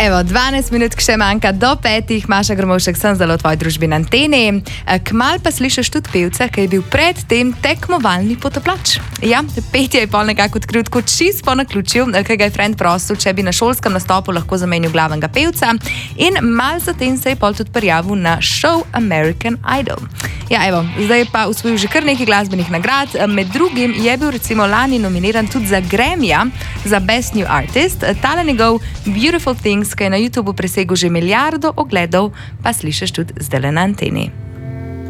Evo, 12 minut še manjka do 5. Maša Grmovšek, sem zelo v tvoji družbi na anteni. Kmal pa slišiš tudi pevca, ki je bil pred tem tekmovalni potoplač. Ja, petje je pol nekako odkril kot čist po naključju, ki ga je friend prosil, če bi na šolskem nastopu lahko zamenil glavnega pevca. In mal zatem se je pol tudi prijavil na show American Idol. Ja, evo, zdaj pa osvojil že kar nekaj glasbenih nagrad. Med drugim je bil recimo lani nominiran tudi za Grammyja, za Best New Artist. Tale njegov Beautiful Things, ki je na YouTubeu presegel že milijardo ogledov, pa slišiš tudi zdaj na anteni.